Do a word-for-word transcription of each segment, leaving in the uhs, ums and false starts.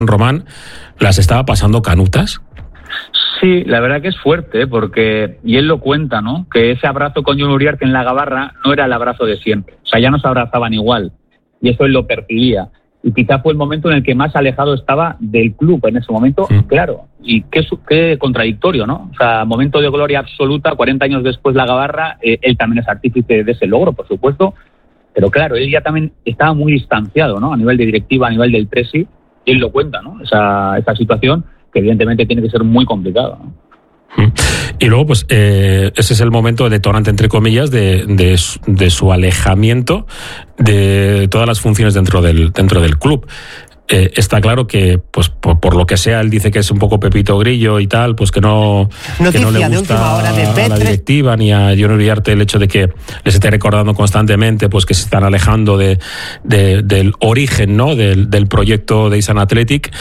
Román, las estaba pasando canutas. Sí, la verdad que es fuerte, porque, y él lo cuenta, ¿no? Que ese abrazo con Jon Uriarte en la Gabarra no era el abrazo de siempre. O sea, ya no se abrazaban igual. Y eso él lo percibía. Y quizá fue el momento en el que más alejado estaba del club en ese momento, sí. Claro. Y qué, qué contradictorio, ¿no? O sea, momento de gloria absoluta, cuarenta años después la Gabarra, eh, él también es artífice de ese logro, por supuesto. Pero claro, él ya también estaba muy distanciado, ¿no? A nivel de directiva, a nivel del presi, y él lo cuenta, ¿no? Esa, esa situación que evidentemente tiene que ser muy complicada, ¿no? Y luego, pues, eh, ese es el momento detonante, entre comillas, de, de, su, de su alejamiento de todas las funciones dentro del, dentro del club. Eh, está claro que, pues, por, por lo que sea, él dice que es un poco Pepito Grillo y tal, pues que no, que no le gusta a la directiva ni a Jon Uriarte el hecho de que les esté recordando constantemente, pues que se están alejando de, de del origen, ¿no? Del, del proyecto de Izan Athletic.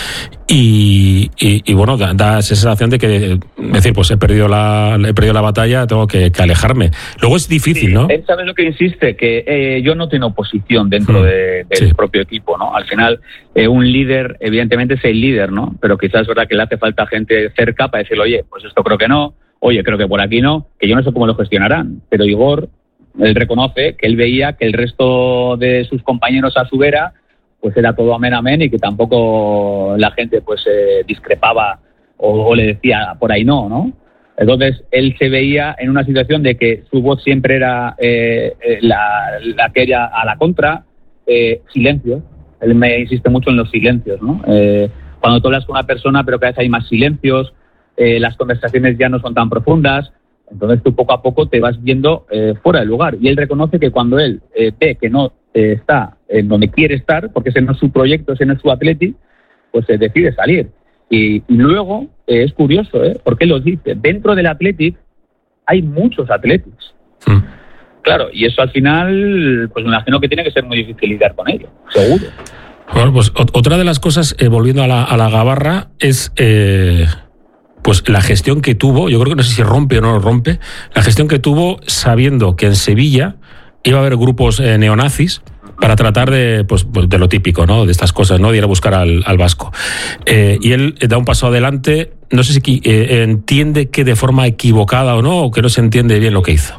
Y, y, y bueno, da, da esa sensación de que, decir, pues he perdido la, he perdido la batalla, tengo que, que alejarme. Luego es difícil, sí, ¿no? Él sabe lo que insiste, que eh, yo no tengo oposición dentro mm, de, del sí. propio equipo, ¿no? Al final, eh, un líder, evidentemente es el líder, ¿no? Pero quizás es verdad que le hace falta gente cerca para decirle, oye, pues esto creo que no, oye, creo que por aquí no, que yo no sé cómo lo gestionarán. Pero Igor, él reconoce que él veía que el resto de sus compañeros a su vera pues era todo amén, amén, y que tampoco la gente pues eh, discrepaba o, o le decía por ahí no, ¿no? Entonces, él se veía en una situación de que su voz siempre era eh, la, la que era a la contra, eh, silencio. Él me insiste mucho en los silencios, ¿no? Eh, cuando tú hablas con una persona, pero cada vez hay más silencios, eh, las conversaciones ya no son tan profundas, entonces tú poco a poco te vas viendo eh, fuera del lugar. Y él reconoce que cuando él eh, ve que no eh, está en donde quiere estar, porque ese no es su proyecto, ese no es su Athletic, pues eh, decide salir. Y, y luego, eh, es curioso, ¿eh? Porque él lo dice, dentro del Athletic hay muchos Athletics. Sí. Claro, y eso al final, pues me imagino que tiene que ser muy difícil lidiar con ello, seguro. Bueno, pues otra de las cosas, eh, volviendo a la, a la Gabarra, es eh, pues la gestión que tuvo, yo creo que no sé si rompe o no rompe, la gestión que tuvo sabiendo que en Sevilla iba a haber grupos eh, neonazis para tratar de, pues, de lo típico, ¿no? De estas cosas, ¿no? De ir a buscar al, al vasco. Eh, y él da un paso adelante, no sé si eh, entiende que de forma equivocada o no, o que no se entiende bien lo que hizo.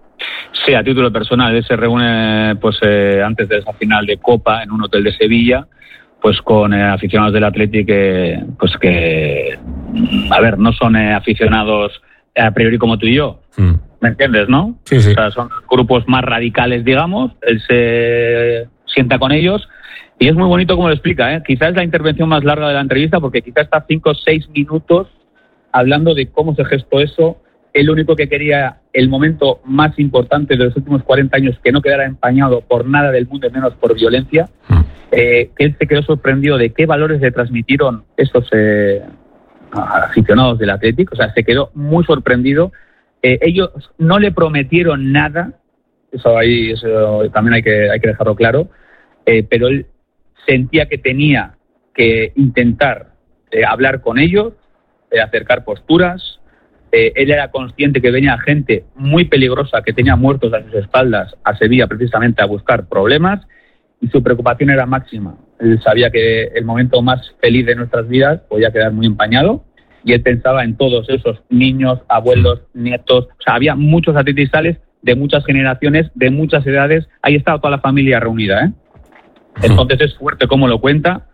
Sí, a título personal, él se reúne pues eh, antes de esa final de Copa en un hotel de Sevilla, pues con eh, aficionados del Athletic que, pues que, a ver, no son eh, aficionados a priori como tú y yo, mm. ¿me entiendes, no? Sí, sí. O sea, son grupos más radicales, digamos, él se sienta con ellos y es muy bonito como lo explica, ¿eh? Quizás es la intervención más larga de la entrevista porque quizás está cinco o seis minutos hablando de cómo se gestó eso. Él lo único que quería, el momento más importante de los últimos cuarenta años, que no quedara empañado por nada del mundo, menos por violencia, mm. eh, que él se quedó sorprendido de qué valores le transmitieron esos eh, aficionados del Athletic, o sea, se quedó muy sorprendido. Eh, ellos no le prometieron nada, eso ahí eso también hay que, hay que dejarlo claro, eh, pero él sentía que tenía que intentar eh, hablar con ellos, eh, acercar posturas. Eh, él era consciente que venía gente muy peligrosa que tenía muertos a sus espaldas a Sevilla precisamente a buscar problemas y su preocupación era máxima. Él sabía que el momento más feliz de nuestras vidas podía quedar muy empañado y él pensaba en todos esos niños, abuelos, nietos. O sea, había muchos atletistas de muchas generaciones, de muchas edades. Ahí estaba toda la familia reunida, ¿eh? Entonces es fuerte cómo lo cuenta.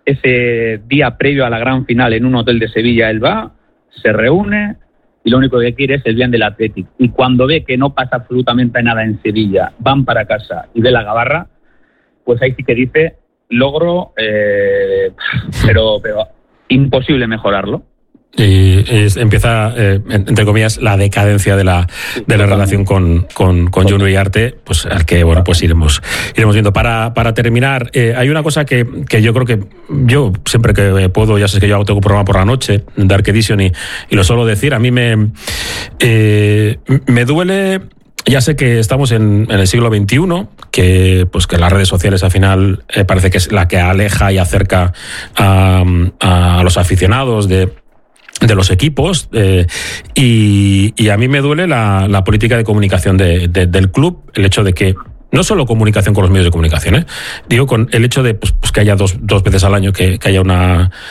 Ese día previo a la gran final en un hotel de Sevilla él va, se reúne y lo único que quiere es el bien del Athletic. Y cuando ve que no pasa absolutamente nada en Sevilla, van para casa y ve la Gabarra, pues ahí sí que dice, logro, eh, pero, pero imposible mejorarlo. Y es, empieza, eh, entre comillas, la decadencia de la, de la relación con, con, con Jon Uriarte, pues al que, bueno, pues iremos, iremos viendo. Para, para terminar, eh, hay una cosa que, que yo creo que yo siempre que puedo, ya sabes que yo hago tengo un programa por la noche, Dark Edition, y, y lo suelo decir, a mí me, eh, me duele. Ya sé que estamos en, en el siglo veintiuno, que pues que las redes sociales al final eh, parece que es la que aleja y acerca a, a los aficionados de de los equipos eh, y, y a mí me duele la, la política de comunicación de, de, del club, el hecho de que No solo comunicación con los medios de comunicación, ¿eh? Digo, con el hecho de pues, pues que haya dos, dos veces al año que, que haya una,